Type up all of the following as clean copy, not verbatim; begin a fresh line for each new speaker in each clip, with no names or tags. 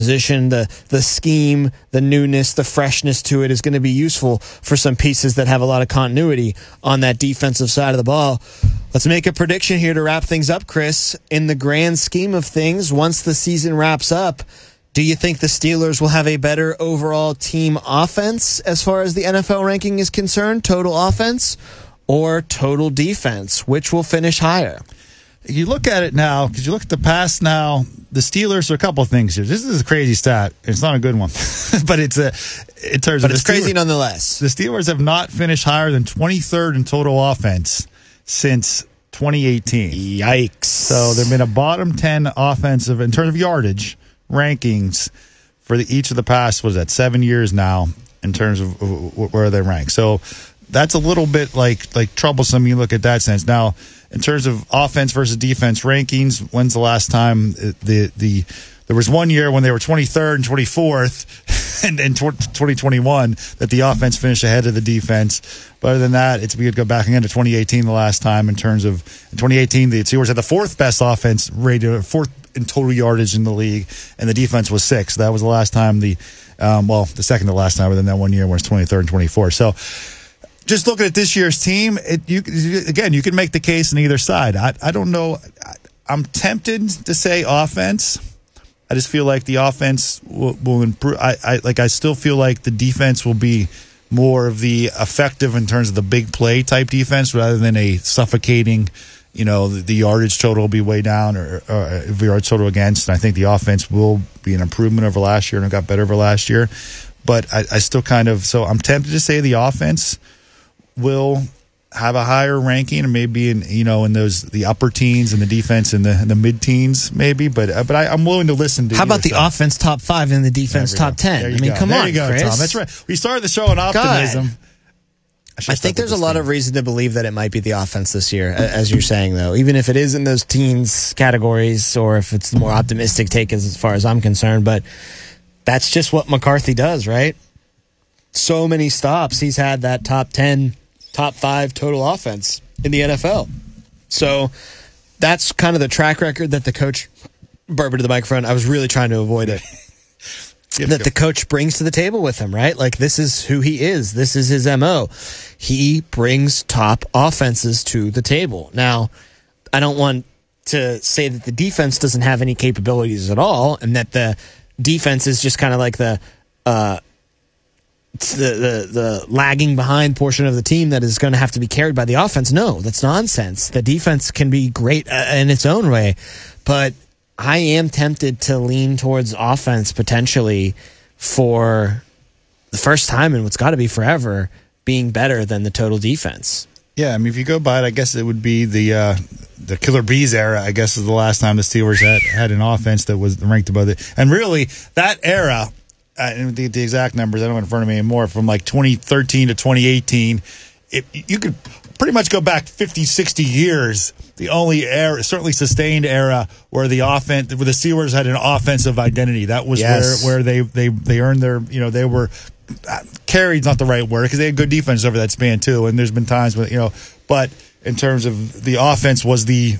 position, the scheme, the newness, the freshness to it is going to be useful for some pieces that have a lot of continuity on that defensive side of the ball. Let's make a prediction here to wrap things up, Chris. In the grand scheme of things, once the season wraps up, do you think the Steelers will have a better overall team offense as far as the NFL ranking is concerned, total offense or total defense? Which will finish higher?
You look at it now, because you look at the past now, the Steelers are a couple of things here. This is a crazy stat. It's not a good one, but it's
crazy nonetheless.
The Steelers have not finished higher than 23rd in total offense since 2018.
Yikes.
So they've been a bottom 10 offensive, in terms of yardage, rankings for each of the past, 7 years now, in terms of where they rank. So that's a little bit like troublesome. You look at that sense. Now, in terms of offense versus defense rankings, when's the last time there was 1 year when they were 23rd and 24th and in 2021 that the offense finished ahead of the defense. But other than that, we could go back again to 2018 the last time. In terms of in 2018, the Steelers had the fourth best offense rated, fourth in total yardage in the league, and the defense was sixth. That was the last time the second to last time within that 1 year when it was 23rd and 24th. So just looking at this year's team, you can make the case on either side. I don't know. I'm tempted to say offense. I just feel like the offense will improve. I still feel like the defense will be more of the effective in terms of the big play type defense rather than a suffocating, the yardage total will be way down or the yardage total against. And I think the offense will be an improvement over last year and it got better over last year. But I still so I'm tempted to say the offense will have a higher ranking, and maybe in the upper teens, and the defense in the mid teens, maybe. But I'm willing to listen to.
How about the offense top 5 and the defense top 10? Come on, Chris.
Tom. That's right. We started the show on optimism.
I think there's a lot of reason to believe that it might be the offense this year, as you're saying, though. Even if it is in those teens categories, or if it's the more optimistic take as far as I'm concerned. But that's just what McCarthy does, right? So many stops. He's had that top 10. Top 5 total offense in the NFL. So that's kind of the track record that the coach, burp into the microphone, I was really trying to avoid it, that the coach brings to the table with him, right? Like, this is who he is. This is his MO. He brings top offenses to the table. Now, I don't want to say that the defense doesn't have any capabilities at all, and that the defense is just kind of like the lagging behind portion of the team that is going to have to be carried by the offense. No, that's nonsense. The defense can be great in its own way, but I am tempted to lean towards offense potentially for the first time in what's got to be forever being better than the total defense.
Yeah, if you go by it, I guess it would be the Killer Bees era, I guess, is the last time the Steelers had an offense that was ranked above it. And really, that era, and the exact numbers I don't have in front of me anymore, from like 2013 to 2018, you could pretty much go back 50, 60 years. The only era, certainly sustained era, where the Steelers had an offensive identity. That was where they earned their, they were carried's not the right word, because they had good defense over that span too. And there's been times when, but in terms of the offense was the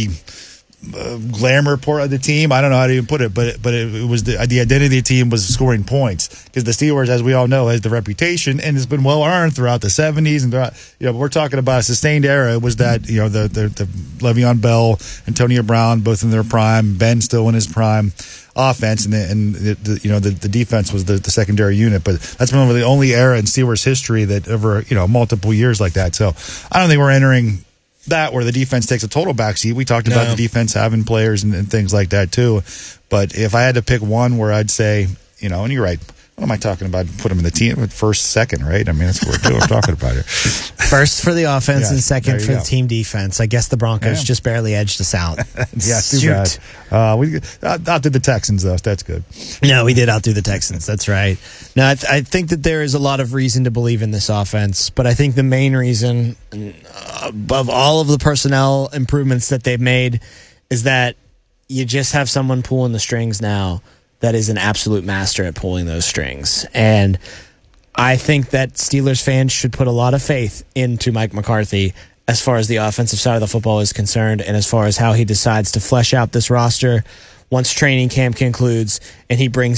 glamour part of the team. I don't know how to even put it, but it was the identity of the team was scoring points, because the Steelers, as we all know, has the reputation and has been well earned throughout the 70s and throughout, we're talking about a sustained era. It was that, the Le'Veon Bell, Antonio Brown, both in their prime, Ben still in his prime offense, and the defense was the secondary unit. But that's been the only era in Steelers history that ever, multiple years like that. So I don't think we're entering that where the defense takes a total backseat. We talked about the defense having players and things like that too. But if I had to pick one where I'd say, and you're right, what am I talking about? Put them in the team first, second, right? I mean, that's what we're talking about here.
First for the offense and second for the team defense. I guess the Broncos just barely edged us out.
Yeah, too bad. We outdid the Texans, though. That's good.
No, we did outdo the Texans. That's right. Now, I think that there is a lot of reason to believe in this offense, but I think the main reason, above all of the personnel improvements that they've made, is that you just have someone pulling the strings now that is an absolute master at pulling those strings. And I think that Steelers fans should put a lot of faith into Mike McCarthy as far as the offensive side of the football is concerned, and as far as how he decides to flesh out this roster once training camp concludes and he brings